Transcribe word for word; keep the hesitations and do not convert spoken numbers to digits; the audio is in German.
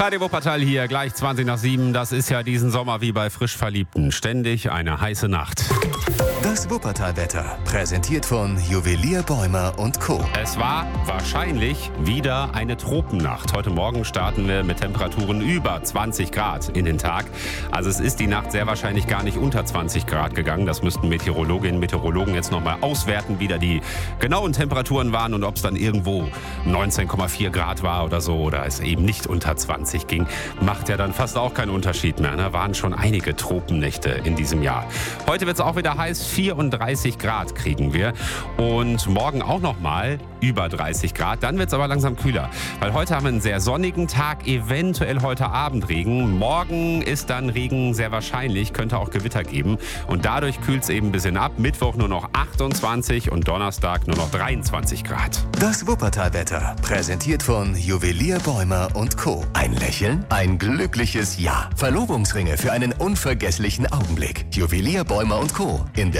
Radio Wuppertal hier, gleich zwanzig nach sieben. Das ist ja diesen Sommer wie bei Frischverliebten. Ständig eine heiße Nacht. Das Wuppertal-Wetter, präsentiert von Juwelier Bäumer und Co. Es war wahrscheinlich wieder eine Tropennacht. Heute Morgen starten wir mit Temperaturen über zwanzig Grad in den Tag. Also es ist die Nacht sehr wahrscheinlich gar nicht unter zwanzig Grad gegangen. Das müssten Meteorologinnen und Meteorologen jetzt nochmal auswerten, wie da die genauen Temperaturen waren und ob es dann irgendwo neunzehn Komma vier Grad war oder so oder es eben nicht unter zwanzig ging. Macht ja dann fast auch keinen Unterschied mehr. Da waren schon einige Tropennächte in diesem Jahr. Heute wird es auch wieder heiß. vierunddreißig Grad kriegen wir und morgen auch noch mal über dreißig Grad. Dann wird es aber langsam kühler, weil heute haben wir einen sehr sonnigen Tag, eventuell heute Abend Regen. Morgen ist dann Regen sehr wahrscheinlich, könnte auch Gewitter geben und dadurch kühlt es eben ein bisschen ab. Mittwoch nur noch achtundzwanzig und Donnerstag nur noch dreiundzwanzig Grad. Das Wuppertal-Wetter, präsentiert von Juwelier Bäumer und Co. Ein Lächeln, ein glückliches Ja. Verlobungsringe für einen unvergesslichen Augenblick. Juwelier Bäumer und Co. in der